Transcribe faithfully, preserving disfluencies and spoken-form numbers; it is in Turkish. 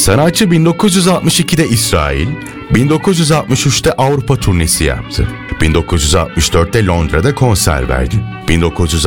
Sanatçı bin dokuz yüz altmış ikide İsrail, bin dokuz yüz altmış üçte Avrupa turnesi yaptı. bin dokuz yüz altmış dörtte Londra'da konser verdi. bin dokuz yüz